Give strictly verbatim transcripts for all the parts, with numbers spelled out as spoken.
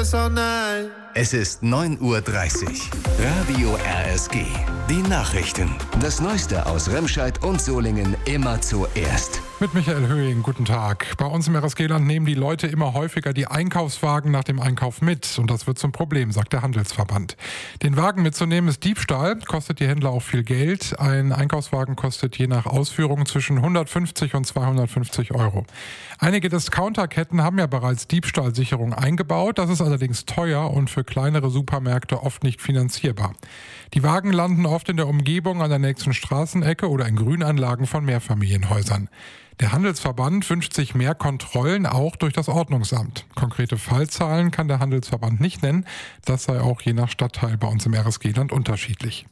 all night. Es ist neun Uhr dreißig. Radio R S G. Die Nachrichten. Das Neueste aus Remscheid und Solingen immer zuerst. Mit Michael Höhing, guten Tag. Bei uns im R S G-Land nehmen die Leute immer häufiger die Einkaufswagen nach dem Einkauf mit. Und das wird zum Problem, sagt der Handelsverband. Den Wagen mitzunehmen ist Diebstahl, kostet die Händler auch viel Geld. Ein Einkaufswagen kostet je nach Ausführung zwischen hundertfünfzig und zweihundertfünfzig Euro. Einige Discounterketten haben ja bereits Diebstahlsicherung eingebaut. Das ist allerdings teuer und für kleinere Supermärkte oft nicht finanzierbar. Die Wagen landen oft in der Umgebung an der nächsten Straßenecke oder in Grünanlagen von Mehrfamilienhäusern. Der Handelsverband wünscht sich mehr Kontrollen, auch durch das Ordnungsamt. Konkrete Fallzahlen kann der Handelsverband nicht nennen. Das sei auch je nach Stadtteil bei uns im R S G-Land unterschiedlich.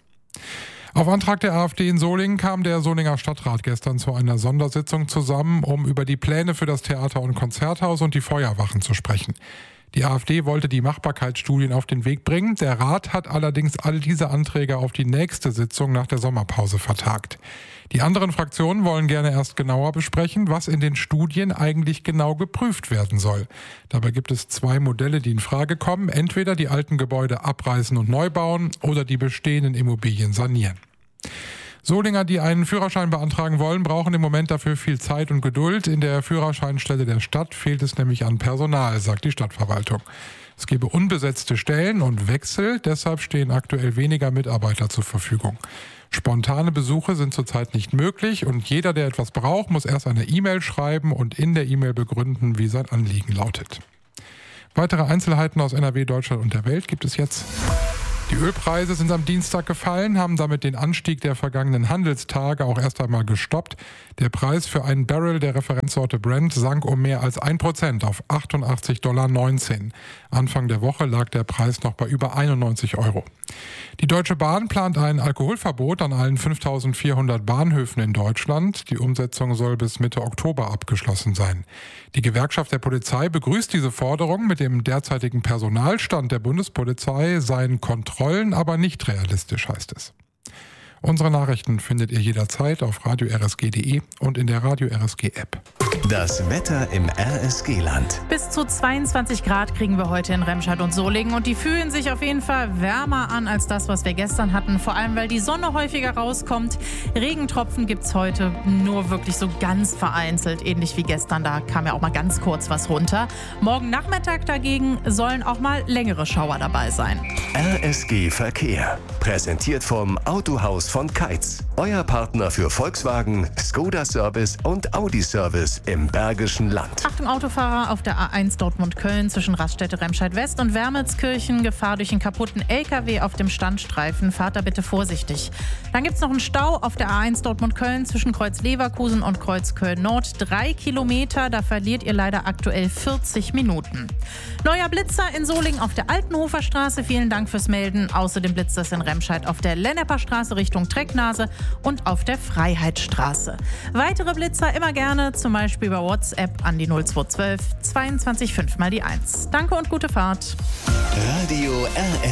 Auf Antrag der AfD in Solingen kam der Solinger Stadtrat gestern zu einer Sondersitzung zusammen, um über die Pläne für das Theater- und Konzerthaus und die Feuerwachen zu sprechen. Die AfD wollte die Machbarkeitsstudien auf den Weg bringen. Der Rat hat allerdings all diese Anträge auf die nächste Sitzung nach der Sommerpause vertagt. Die anderen Fraktionen wollen gerne erst genauer besprechen, was in den Studien eigentlich genau geprüft werden soll. Dabei gibt es zwei Modelle, die in Frage kommen. Entweder die alten Gebäude abreißen und neu bauen oder die bestehenden Immobilien sanieren. Solinger, die einen Führerschein beantragen wollen, brauchen im Moment dafür viel Zeit und Geduld. In der Führerscheinstelle der Stadt fehlt es nämlich an Personal, sagt die Stadtverwaltung. Es gebe unbesetzte Stellen und Wechsel, deshalb stehen aktuell weniger Mitarbeiter zur Verfügung. Spontane Besuche sind zurzeit nicht möglich und jeder, der etwas braucht, muss erst eine E-Mail schreiben und in der E-Mail begründen, wie sein Anliegen lautet. Weitere Einzelheiten aus N R W, Deutschland und der Welt gibt es jetzt. Die Ölpreise sind am Dienstag gefallen, haben damit den Anstieg der vergangenen Handelstage auch erst einmal gestoppt. Der Preis für einen Barrel der Referenzsorte Brent sank um mehr als ein Prozent auf achtundachtzig Komma neunzehn Dollar. Anfang der Woche lag der Preis noch bei über einundneunzig Euro. Die Deutsche Bahn plant ein Alkoholverbot an allen fünftausendvierhundert Bahnhöfen in Deutschland. Die Umsetzung soll bis Mitte Oktober abgeschlossen sein. Die Gewerkschaft der Polizei begrüßt diese Forderung. Mit dem derzeitigen Personalstand der Bundespolizei seien Kontrollen aber nicht realistisch, heißt es. Unsere Nachrichten findet ihr jederzeit auf radio r s g punkt d e und in der Radio R S G App. Das Wetter im R S G-Land. Bis zu zweiundzwanzig Grad kriegen wir heute in Remscheid und Solingen und die fühlen sich auf jeden Fall wärmer an als das, was wir gestern hatten. Vor allem, weil die Sonne häufiger rauskommt. Regentropfen gibt es heute nur wirklich so ganz vereinzelt, ähnlich wie gestern. Da kam ja auch mal ganz kurz was runter. Morgen Nachmittag dagegen sollen auch mal längere Schauer dabei sein. R S G Verkehr. Präsentiert vom Autohaus von Keitz. Euer Partner für Volkswagen, Skoda Service und Audi Service im Bergischen Land. Achtung Autofahrer auf der A eins Dortmund-Köln zwischen Raststätte Remscheid-West und Wermelskirchen. Gefahr durch einen kaputten L K W auf dem Standstreifen. Fahrt da bitte vorsichtig. Dann gibt es noch einen Stau auf der A eins Dortmund-Köln zwischen Kreuz Leverkusen und Kreuz Köln-Nord. Drei Kilometer, da verliert ihr leider aktuell vierzig Minuten. Neuer Blitzer in Solingen auf der Altenhofer Straße. Vielen Dank fürs Melden. Außerdem blitzt es in Remscheid auf der Lennepper Straße Richtung Trecknase und auf der Freiheitsstraße. Weitere Blitzer immer gerne, zum Beispiel über WhatsApp an die null zwei eins zwei zweiundzwanzig fünf mal die eins. Danke und gute Fahrt. Radio R S G.